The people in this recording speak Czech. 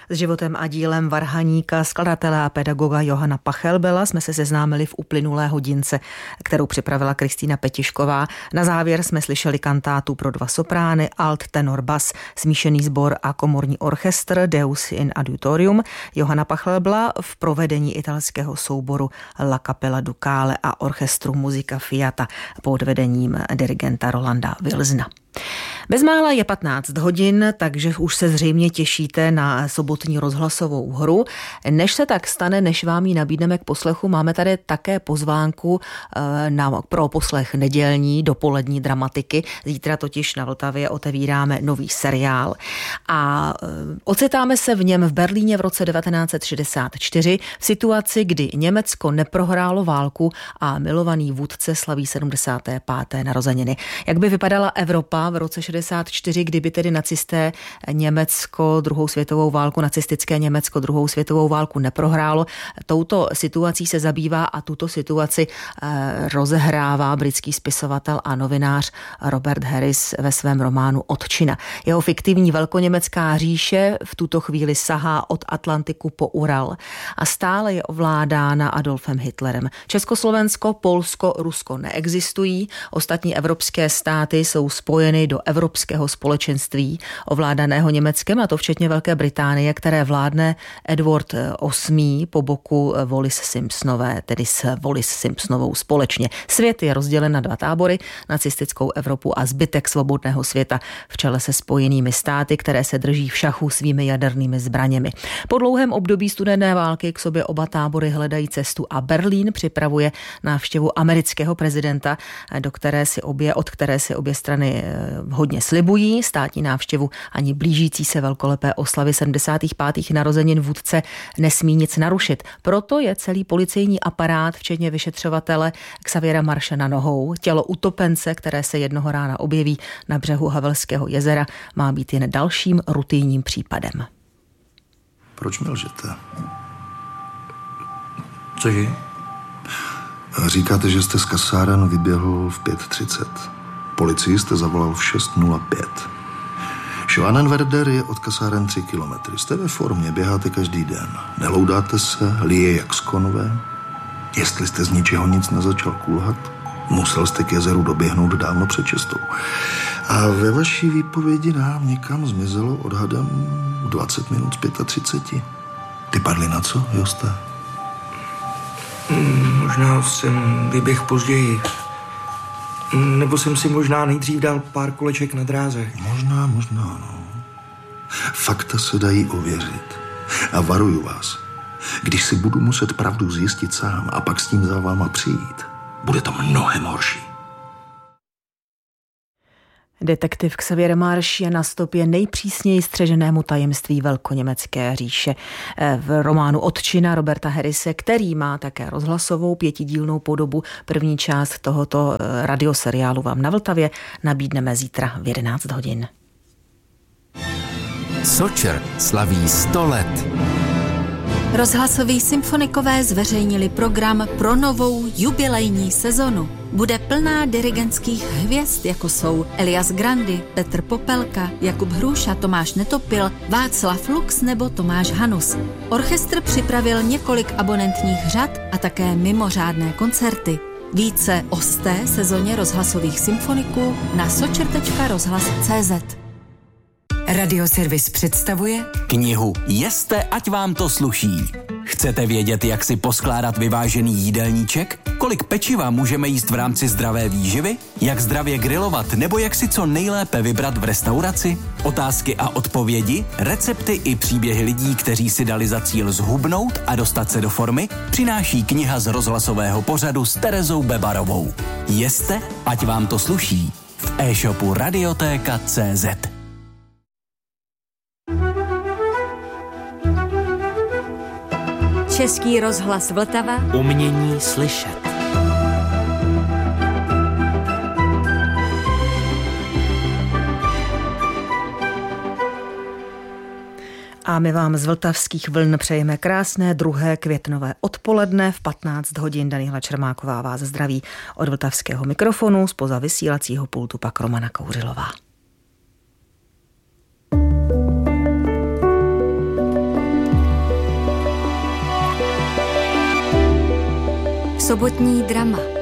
S životem a dílem varhaníka, skladatele a pedagoga Johana Pachelbela jsme se seznámili v uplynulé hodince, kterou připravila Kristýna Petišková. Na závěr jsme slyšeli kantátu pro 2 soprány, alt, tenor, bas, smíšený sbor a komorní orchestr Deus in adiutorium Johana Pachelbela v provedení italského souboru La Capella Ducale a orchestru Musica Fiata pod vedením dirigenta Rolanda Vilzna. Bezmála je 15 hodin, takže už se zřejmě těšíte na sobotní rozhlasovou hru. Než se tak stane, než vám ji nabídneme k poslechu, máme tady také pozvánku pro poslech nedělní, dopolední dramatiky. Zítra totiž na Vltavě otevíráme nový seriál a ocitáme se v něm v Berlíně v roce 1964 v situaci, kdy Německo neprohrálo válku a milovaný vůdce slaví 75. narozeniny. Jak by vypadala Evropa v roce 64, kdyby tedy nacistické Německo druhou světovou válku neprohrálo. Touto situací se zabývá a tuto situaci rozehrává britský spisovatel a novinář Robert Harris ve svém románu Otčina. Jeho fiktivní velkoněmecká říše v tuto chvíli sahá od Atlantiku po Ural a stále je ovládána Adolfem Hitlerem. Československo, Polsko, Rusko neexistují, ostatní evropské státy jsou spojeny do Evropského společenství ovládaného Německem, a to včetně Velké Británie, které vládne Edward VIII po boku Wallis Simpsonové, tedy s Wallis Simpsonovou společně. Svět je rozdělen na 2 tábory, nacistickou Evropu a zbytek svobodného světa v čele se Spojenými státy, které se drží v šachu svými jadernými zbraněmi. Po dlouhém období studené války k sobě oba tábory hledají cestu a Berlín připravuje návštěvu amerického prezidenta, od které si obě strany hodně slibují. Státní návštěvu ani blížící se velkolepé oslavy 75. narozenin vůdce nesmí nic narušit. Proto je celý policejní aparát, včetně vyšetřovatele Xaviera Marsha na nohou. Tělo utopence, které se jednoho rána objeví na břehu Havelského jezera, má být jen dalším rutinním případem. Proč mi lžete? Cože? Říkáte, že jste z kasáren vyběhl v 5:30. Policii jste zavolal v 6:05. Schwanenwerder je od kasáren 3 kilometry. Jste ve formě, běháte každý den. Neloudáte se, lije jak z konve. Jestli jste z ničeho nic nezačal kulhat, musel jste k jezeru doběhnout dávno před 6. A ve vaší výpovědi nám někam zmizelo odhadem 20 minut z 35. Ty padly na co, Joste? Možná jsem vyběh později. Nebo jsem si možná nejdřív dal pár koleček na dráze. Možná, no. Fakta se dají ověřit. A varuju vás, když si budu muset pravdu zjistit sám a pak s tím za váma přijít, bude to mnohem horší. Detektiv Xavier Marsh je na stopě nejpřísněji střeženému tajemství velkoněmecké říše. V románu Otčina Roberta Harrise, který má také rozhlasovou 5dílnou podobu, první část tohoto radioseriálu vám na Vltavě nabídneme zítra v 11 hodin. Sočer slaví 100 let. Rozhlasoví symfonikové zveřejnili program pro novou jubilejní sezonu. Bude plná dirigentských hvězd, jako jsou Elias Grandi, Petr Popelka, Jakub Hruša, Tomáš Netopil, Václav Lux nebo Tomáš Hanus. Orchestr připravil několik abonentních řad a také mimořádné koncerty. Více o 100. sezóně rozhlasových symfoniků na sočer.rozhlas.cz. Radioservis představuje knihu Jeste, ať vám to sluší. Chcete vědět, jak si poskládat vyvážený jídelníček? Kolik pečiva můžeme jíst v rámci zdravé výživy? Jak zdravě grilovat nebo jak si co nejlépe vybrat v restauraci? Otázky a odpovědi, recepty i příběhy lidí, kteří si dali za cíl zhubnout a dostat se do formy, přináší kniha z rozhlasového pořadu s Terezou Bebarovou. Jeste, ať vám to sluší. V e-shopu Radiotéka.cz. Český rozhlas Vltava. Umění slyšet. A my vám z vltavských vln přejeme krásné 2. květnové odpoledne v 15 hodin. Daniela Čermáková vás zdraví od vltavského mikrofonu, zpoza vysílacího pultu pak Romana Kouřilová. Sobotní drama